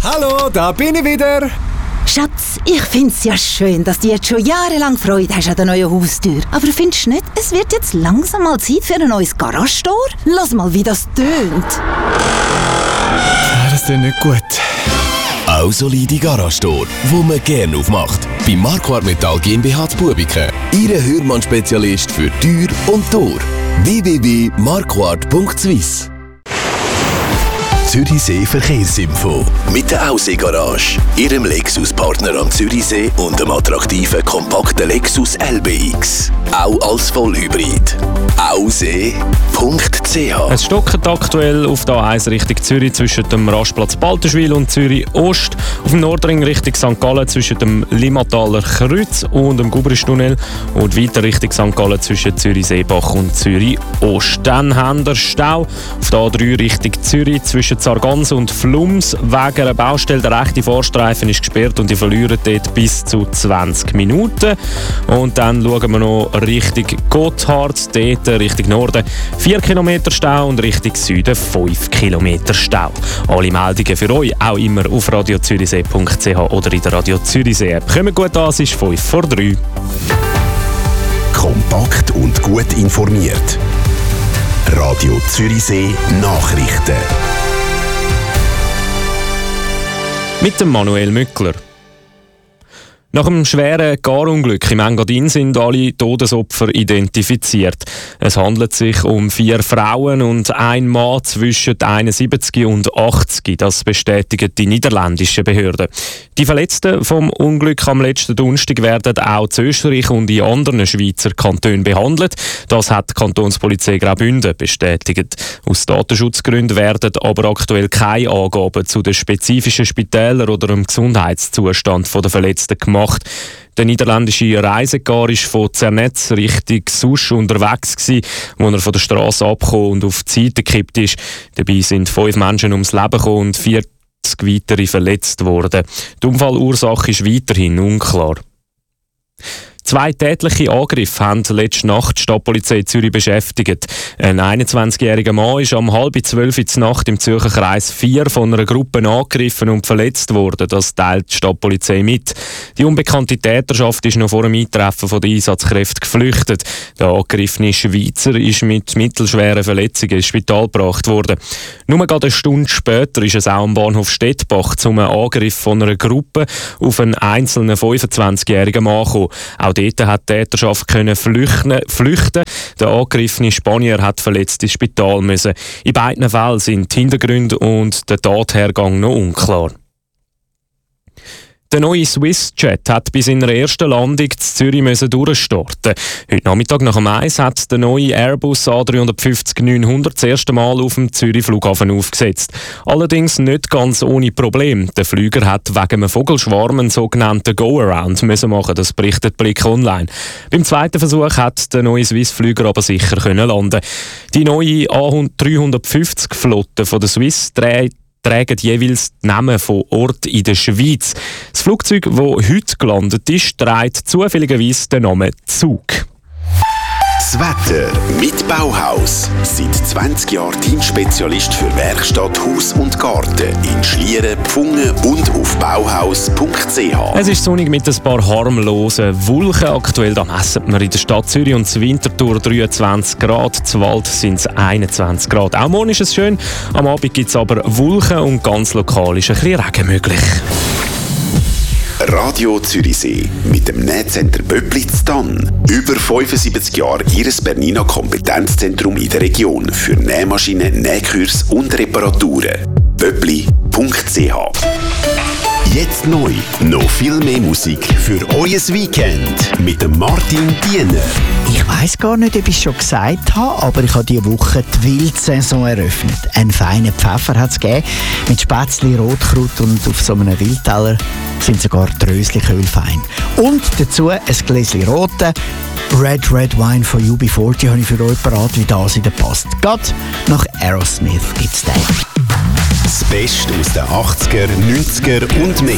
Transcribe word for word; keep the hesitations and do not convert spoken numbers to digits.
Hallo, da bin ich wieder. Schatz, ich find's ja schön, dass du jetzt schon jahrelang Freude hast an der neuen Haustür. Aber findest du nicht, es wird jetzt langsam mal Zeit für ein neues Garagentor? Lass mal, wie das tönt. Ja, das tönt nicht gut. Auch solide Garagentor, wo man gerne aufmacht. Bei Marquardt Metall GmbH zu Bubiken. Ihre Hörmann-Spezialist für Tür und Tor. w w w punkt marquardt punkt swiss. Zürichsee Verkehrsinfo mit der Aussee Garage, Ihrem Lexus-Partner am Zürichsee und dem attraktiven, kompakten Lexus L B X. Auch als Vollhybrid. aussee punkt c h. Es stockt aktuell auf der A eins Richtung Zürich zwischen dem Rastplatz Balterschwil und Zürich Ost, auf dem Nordring Richtung Sankt Gallen zwischen dem Limmataler Kreuz und dem Gubristunnel und weiter Richtung Sankt Gallen zwischen Zürich Seebach und Zürich Ost. Dann haben wir Stau auf der A drei Richtung Zürich zwischen Sargans und Flums wegen einer Baustelle. Der rechte Vorstreifen ist gesperrt und die verlieren dort bis zu zwanzig Minuten. Und dann schauen wir noch Richtung Gotthard, dort Richtung Norden vier Kilometer Stau und Richtung Süden fünf Kilometer Stau. Alle Meldungen für euch auch immer auf radio zürichsee punkt c h oder in der Radio Zürichsee App. Kommt gut an, es ist fünf vor drei. Kompakt und gut informiert. Radio Zürichsee Nachrichten. Mit dem Manuel Mückler. Nach einem schweren Garunglück im Engadin sind alle Todesopfer identifiziert. Es handelt sich um vier Frauen und ein Mann zwischen einundsiebzig und achtzig. Das bestätigen die niederländischen Behörden. Die Verletzten vom Unglück am letzten Donnerstag werden auch in Österreich und in anderen Schweizer Kantonen behandelt. Das hat die Kantonspolizei Graubünden bestätigt. Aus Datenschutzgründen werden aber aktuell keine Angaben zu den spezifischen Spitälern oder dem Gesundheitszustand der Verletzten gemacht. Der niederländische Reisegar war von Zernetz Richtung Susch unterwegs gewesen, wo er von der Straße abgekommen und auf die Seite gekippt ist. Dabei sind fünf Menschen ums Leben gekommen und vierzig weitere verletzt worden. Die Unfallursache ist weiterhin unklar. Zwei tätliche Angriffe haben letzte Nacht die Stadtpolizei Zürich beschäftigt. Ein einundzwanzigjähriger Mann ist am halb zwölf in der Nacht im Zürcher Kreis vier von einer Gruppe angegriffen und verletzt worden. Das teilt die Stadtpolizei mit. Die unbekannte Täterschaft ist noch vor dem Eintreffen der Einsatzkräfte geflüchtet. Der angegriffene Schweizer ist mit mittelschweren Verletzungen ins Spital gebracht worden. Nur gerade eine Stunde später ist es auch am Bahnhof Stettbach zum Angriff von einer Gruppe auf einen einzelnen fünfundzwanzigjährigen Mann gekommen. Auch dort hat die Täterschaft können flüchten, flüchten. Der angegriffene Spanier hat verletzt ins Spital müssen. In beiden Fällen sind die Hintergründe und der Tathergang noch unklar. Der neue Swissjet hat bei seiner ersten Landung in Zürich müssen durchstarten. Heute Nachmittag nach dem Eis hat der neue Airbus A drei fünfzig neunhundert das erste Mal auf dem Zürich Flughafen aufgesetzt. Allerdings nicht ganz ohne Problem. Der Flüger hat wegen einem Vogelschwarm einen sogenannten Go-Around müssen machen. Das berichtet Blick Online. Beim zweiten Versuch hat der neue Swiss-Flüger aber sicher können landen. Die neue A drei fünfzig Flotte von der Swiss trägt tragen jeweils die Namen von Orten in der Schweiz. Das Flugzeug, das heute gelandet ist, trägt zufälligerweise den Namen Zug. Das Wetter mit Bauhaus. Seit zwanzig Jahren Teamspezialist für Werkstatt, Haus und Garten in Schlieren, Pfungen und auf bauhaus punkt c h. Es ist sonnig mit ein paar harmlosen Wolken. Aktuell da messen wir in der Stadt Zürich und Winterthur dreiundzwanzig Grad. Zu Wald sind es einundzwanzig Grad. Auch morgen ist es schön. Am Abend gibt es aber Wolken und ganz lokal ist ein bisschen Regen möglich. Radio Zürichsee mit dem Nähcenter Böppli Ztann. Über fünfundsiebzig Jahre Ihres Bernina Kompetenzzentrum in der Region für Nähmaschinen, Nähkurs und Reparaturen. böppli punkt c h. Jetzt neu, noch viel mehr Musik für euer Weekend mit dem Martin Diener. Ich weiss gar nicht, ob ich es schon gesagt habe, aber ich habe diese Woche die Wildsaison eröffnet. Einen feinen Pfeffer hat es gegeben, mit Spätzli, Rotkraut und auf so einem Wildteller sind sogar die Rösli fein. Und dazu ein Gläschen roten Red Red Wine von U B vierzig habe ich für euch parat, wie das wieder passt. Gerade nach Aerosmith gibt's den. Das Beste aus den achtziger, neunziger und mehr.